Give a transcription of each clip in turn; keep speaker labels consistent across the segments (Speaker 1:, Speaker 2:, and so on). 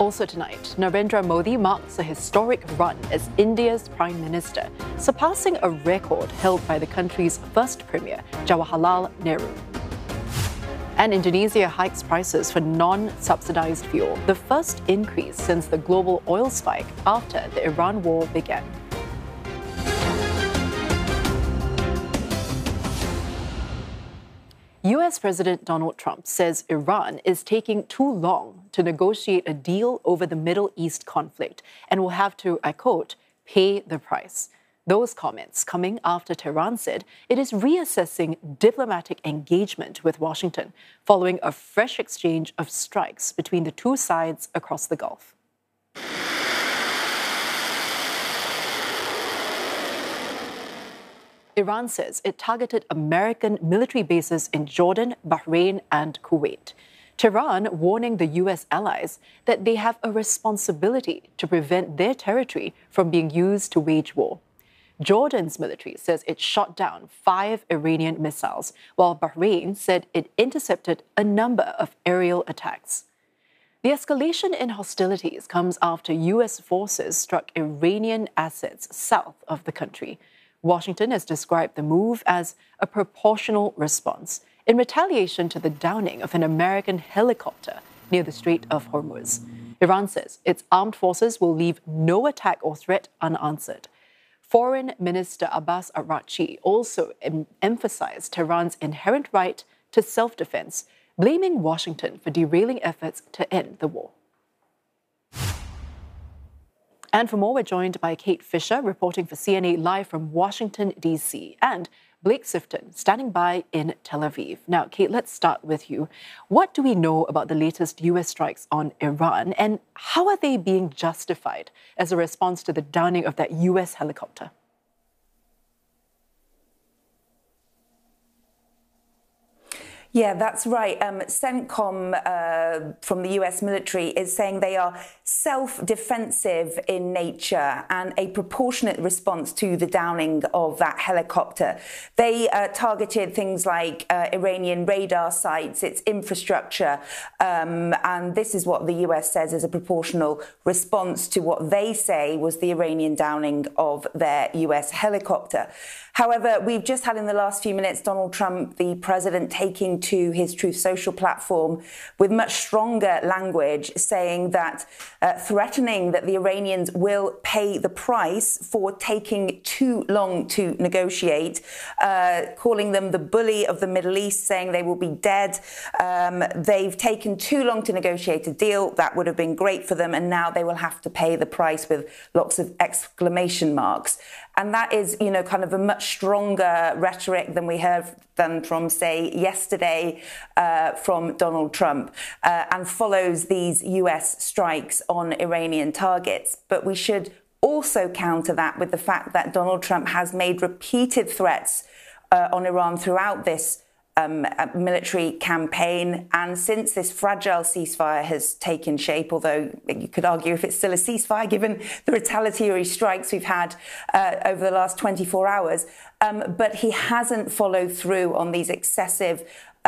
Speaker 1: Also tonight, Narendra Modi marks a historic run as India's Prime Minister, surpassing a record held by the country's first Premier, Jawaharlal Nehru. And Indonesia hikes prices for non-subsidized fuel, the first increase since the global oil spike after the Iran war began. US President Donald Trump says Iran is taking too long to negotiate a deal over the Middle East conflict and will have to, I quote, pay the price. Those comments coming after Tehran said it is reassessing diplomatic engagement with Washington following a fresh exchange of strikes between the two sides across the Gulf. Iran says it targeted American military bases in Jordan, Bahrain, and Kuwait. Tehran warning the U.S. allies that they have a responsibility to prevent their territory from being used to wage war. Jordan's military says it shot down 5 Iranian missiles, while Bahrain said it intercepted a number of aerial attacks. The escalation in hostilities comes after U.S. forces struck Iranian assets south of the country. Washington has described the move as a proportional response in retaliation to the downing of an American helicopter near the Strait of Hormuz. Iran says its armed forces will leave no attack or threat unanswered. Foreign Minister Abbas Araghchi also emphasized Tehran's inherent right to self-defense, blaming Washington for derailing efforts to end the war. And for more, we're joined by Kate Fisher, reporting for CNA live from Washington, D.C., and Blake Sifton, standing by in Tel Aviv. Now, Kate, let's start with you. What do we know about the latest U.S. strikes on Iran, and how are they being justified as a response to the downing of that U.S. helicopter?
Speaker 2: Yeah, that's right. CENTCOM from the US military is saying they are self-defensive in nature and a proportionate response to the downing of that helicopter. They targeted things like Iranian radar sites, its infrastructure, and this is what the US says is a proportional response to what they say was the Iranian downing of their US helicopter. However, we've just had in the last few minutes Donald Trump, the president, taking to his Truth Social platform with much stronger language, saying that threatening that the Iranians will pay the price for taking too long to negotiate, calling them the bully of the Middle East, saying they will be dead. They've taken too long to negotiate a deal that would have been great for them, and now they will have to pay the price with lots of exclamation marks. And that is, you know, kind of a much stronger rhetoric than we heard from, say, yesterday from Donald Trump, and follows these US strikes on Iranian targets. But we should also counter that with the fact that Donald Trump has made repeated threats on Iran throughout this military campaign. And since this fragile ceasefire has taken shape, although you could argue if it's still a ceasefire given the retaliatory strikes we've had over the last 24 hours, but he hasn't followed through on these excessive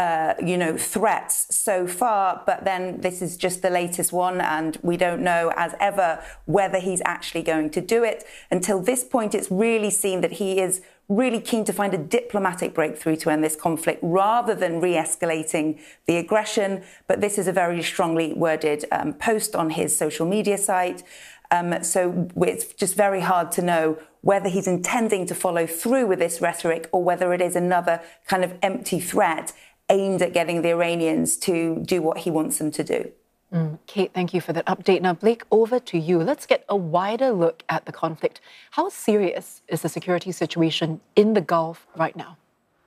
Speaker 2: threats so far. But then this is just the latest one, and we don't know, as ever, whether he's actually going to do it. Until this point, it's really seen that he is really keen to find a diplomatic breakthrough to end this conflict rather than re-escalating the aggression. But this is a very strongly worded post on his social media site. So it's just very hard to know whether he's intending to follow through with this rhetoric or whether it is another kind of empty threat aimed at getting the Iranians to do what he wants them to do.
Speaker 1: Kate, thank you for that update. Now, Blake, over to you. Let's get a wider look at the conflict. How serious is the security situation in the Gulf right now?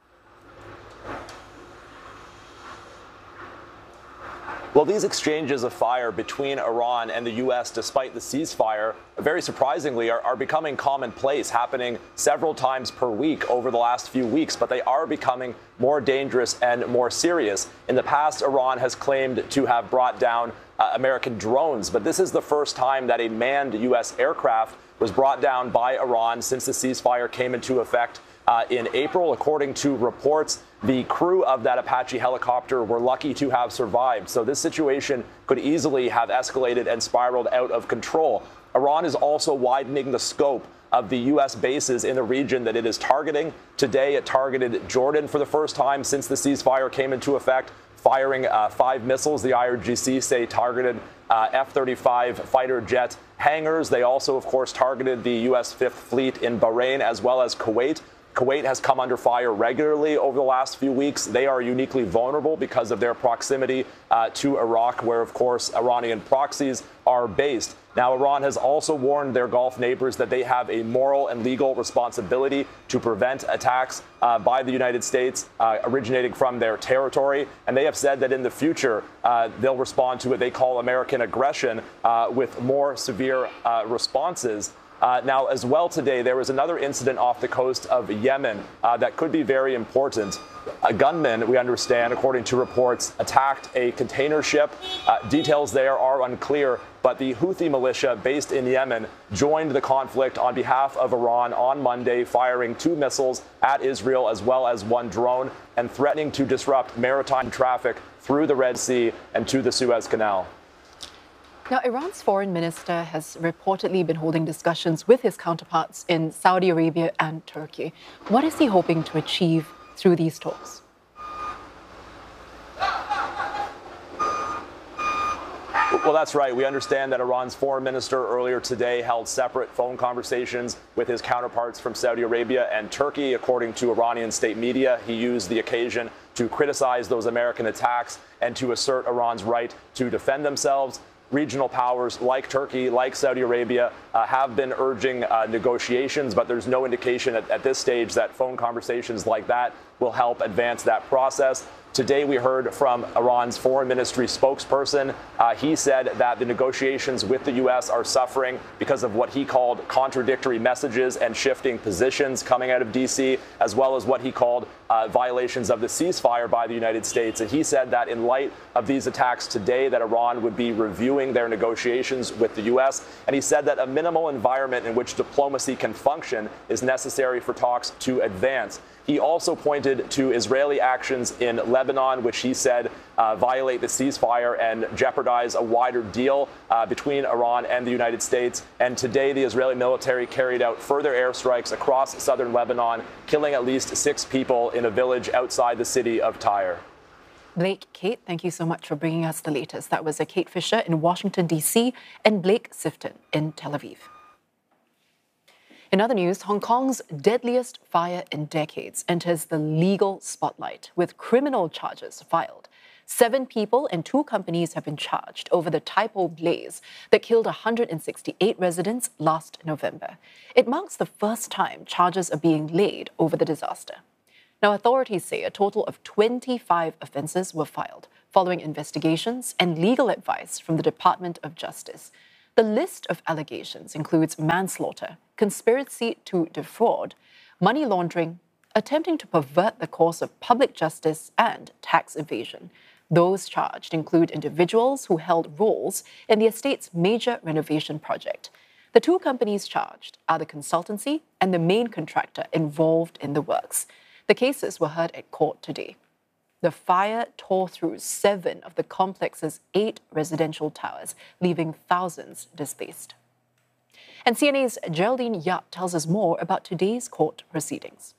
Speaker 3: Well, these exchanges of fire between Iran and the U.S., despite the ceasefire, very surprisingly, are becoming commonplace, happening several times per week over the last few weeks. But they are becoming more dangerous and more serious. In the past, Iran has claimed to have brought down American drones. But this is the first time that a manned U.S. aircraft was brought down by Iran since the ceasefire came into effect in April. According to reports, the crew of that Apache helicopter were lucky to have survived. So this situation could easily have escalated and spiraled out of control. Iran is also widening the scope of the U.S. bases in the region that it is targeting. Today, it targeted Jordan for the first time since the ceasefire came into effect, firing 5 missiles. The IRGC say targeted F-35 fighter jet hangars. They also, of course, targeted the U.S. Fifth Fleet in Bahrain as well as Kuwait. Kuwait has come under fire regularly over the last few weeks. They are uniquely vulnerable because of their proximity to Iraq, where, of course, Iranian proxies are based. Now, Iran has also warned their Gulf neighbors that they have a moral and legal responsibility to prevent attacks by the United States originating from their territory. And they have said that in the future, they'll respond to what they call American aggression with more severe responses. Now, as well today, there was another incident off the coast of Yemen that could be very important. A gunman, we understand, according to reports, attacked a container ship. Details there are unclear, but the Houthi militia based in Yemen joined the conflict on behalf of Iran on Monday, firing 2 missiles at Israel as well as 1 drone and threatening to disrupt maritime traffic through the Red Sea and to the Suez Canal.
Speaker 1: Now, Iran's foreign minister has reportedly been holding discussions with his counterparts in Saudi Arabia and Turkey. What is he hoping to achieve through these talks?
Speaker 3: Well, that's right. We understand that Iran's foreign minister earlier today held separate phone conversations with his counterparts from Saudi Arabia and Turkey. According to Iranian state media, he used the occasion to criticize those American attacks and to assert Iran's right to defend themselves. Regional powers like Turkey, like Saudi Arabia, have been urging negotiations, but there's no indication at this stage that phone conversations like that will help advance that process. Today, we heard from Iran's foreign ministry spokesperson. He said that the negotiations with the U.S. are suffering because of what he called contradictory messages and shifting positions coming out of D.C., as well as what he called violations of the ceasefire by the United States. And he said that in light of these attacks today, that Iran would be reviewing their negotiations with the U.S. And he said that a minimal environment in which diplomacy can function is necessary for talks to advance. He also pointed to Israeli actions in Lebanon, which he said violate the ceasefire and jeopardize a wider deal between Iran and the United States. And today, the Israeli military carried out further airstrikes across southern Lebanon, killing at least 6 people in a village outside the city of Tyre.
Speaker 1: Blake, Kate, thank you so much for bringing us the latest. That was Kate Fisher in Washington, D.C., and Blake Sifton in Tel Aviv. In other news, Hong Kong's deadliest fire in decades enters the legal spotlight with criminal charges filed. 7 people and 2 companies have been charged over the Tai Po blaze that killed 168 residents last November. It marks the first time charges are being laid over the disaster. Now, authorities say a total of 25 offences were filed following investigations and legal advice from the Department of Justice. The list of allegations includes manslaughter, conspiracy to defraud, money laundering, attempting to pervert the course of public justice, and tax evasion. Those charged include individuals who held roles in the estate's major renovation project. The 2 companies charged are the consultancy and the main contractor involved in the works. The cases were heard at court today. The fire tore through 7 of the complex's 8 residential towers, leaving thousands displaced. And CNA's Geraldine Yap tells us more about today's court proceedings.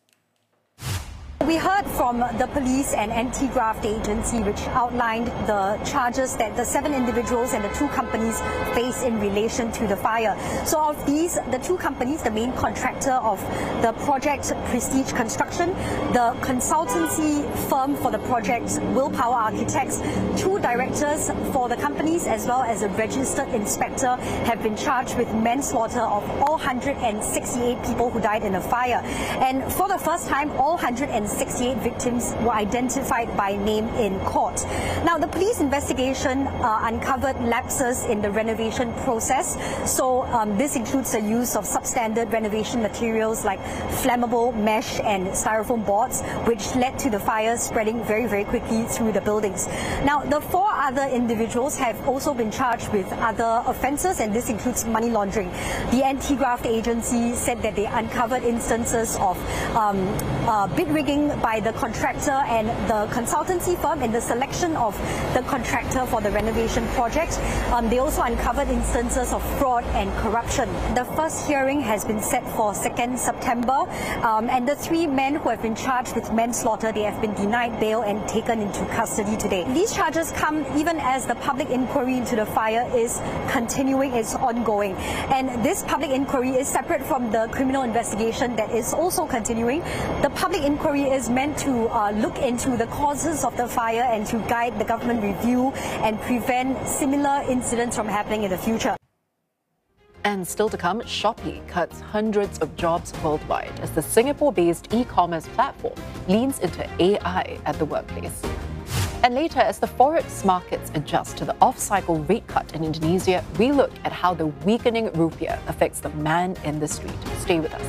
Speaker 4: We heard from the police and anti-graft agency, which outlined the charges that the 7 individuals and the 2 companies face in relation to the fire. So of these, the 2 companies, the main contractor of the project, Prestige Construction, the consultancy firm for the project, Willpower Architects, 2 directors for the companies, as well as a registered inspector, have been charged with manslaughter of all 168 people who died in the fire. And for the first time, all 168 victims were identified by name in court. Now, the police investigation uncovered lapses in the renovation process. So this includes the use of substandard renovation materials like flammable mesh and styrofoam boards, which led to the fire spreading very, very quickly through the buildings. Now, the 4 other individuals have also been charged with other offences, and this includes money laundering. The anti-graft agency said that they uncovered instances of bid rigging meeting by the contractor and the consultancy firm in the selection of the contractor for the renovation project. They also uncovered instances of fraud and corruption. The first hearing has been set for 2nd September, and the 3 men who have been charged with manslaughter, they have been denied bail and taken into custody today. These charges come even as the public inquiry into the fire is continuing, it's ongoing. And this public inquiry is separate from the criminal investigation that is also continuing. The public inquiry is meant to look into the causes of the fire and to guide the government review and prevent similar incidents from happening in the future.
Speaker 1: And still to come, Shopee cuts hundreds of jobs worldwide as the Singapore-based e-commerce platform leans into AI at the workplace. And later, as the forex markets adjust to the off-cycle rate cut in Indonesia, we look at how the weakening rupiah affects the man in the street. Stay with us.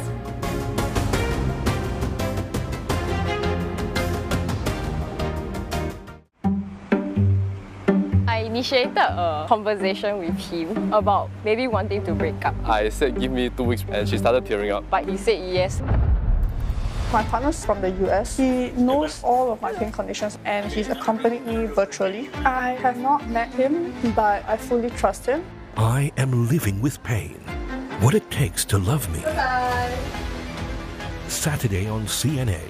Speaker 5: I initiated a conversation with him about maybe wanting to break up.
Speaker 6: I said give me 2 weeks and she started tearing up.
Speaker 5: But he said yes.
Speaker 7: My partner's from the US. He knows all of my pain conditions and he's accompanied me virtually. I have not met him, but I fully trust him.
Speaker 8: I am living with pain. What it takes to love me.
Speaker 7: Bye.
Speaker 8: Saturday on CNA.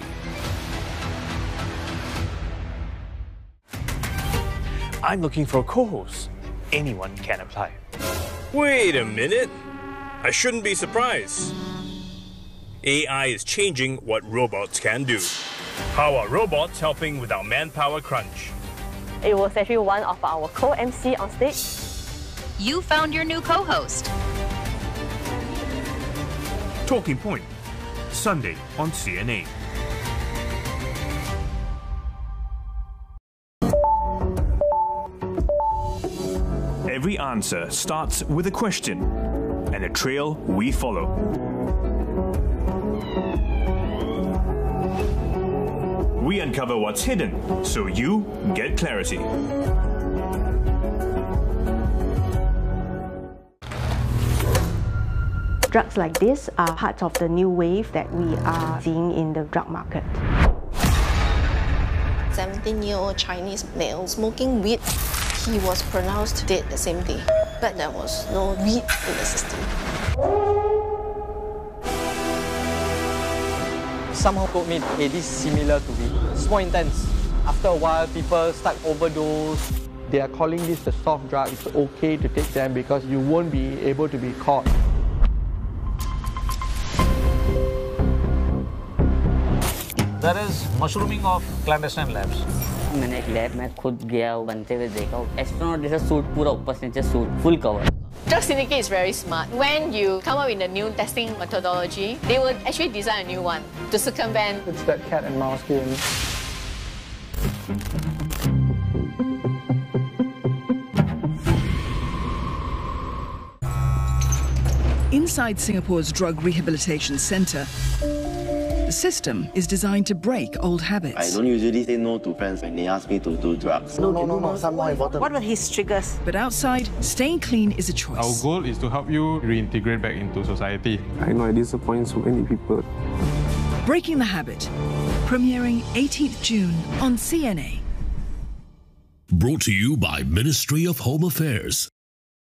Speaker 9: I'm looking for a co-host. Anyone can apply.
Speaker 10: Wait a minute. I shouldn't be surprised. AI is changing what robots can do. How are robots helping with our manpower crunch?
Speaker 5: It was actually one of our co-MC on stage.
Speaker 11: You found your new co-host.
Speaker 10: Talking Point, Sunday on CNA. Every answer starts with a question and a trail we follow. We uncover what's hidden so you get clarity.
Speaker 12: Drugs like this are part of the new wave that we are seeing in the drug market.
Speaker 13: 17-year-old Chinese male smoking weed. He was pronounced dead the same day, but there was no weed in the system.
Speaker 14: Somehow told me, hey, this is similar to weed. It's more intense. After a while, people start overdose.
Speaker 15: They are calling this the soft drug. It's okay to take them because you won't be able to be caught.
Speaker 16: That is mushrooming of clandestine labs.
Speaker 17: मैंने एक lab में खुद गया बनते हुए देखा astronaut जैसा suit पूरा ऊपर से नीचे suit full cover
Speaker 18: Drug Syndicate is very smart. When you come up with a new testing methodology, they will actually design a new one to circumvent.
Speaker 7: It's that cat and mouse game.
Speaker 19: Inside Singapore's Drug Rehabilitation Centre, the system is designed to break old habits.
Speaker 20: I don't usually say no to friends when they ask me to do drugs.
Speaker 19: No,
Speaker 20: some more important.
Speaker 19: What were his triggers? But outside, staying clean is a choice.
Speaker 21: Our goal is to help you reintegrate back into society.
Speaker 22: I know I disappoint so many people.
Speaker 19: Breaking the Habit, premiering 18th June on CNA.
Speaker 8: Brought to you by Ministry of Home Affairs.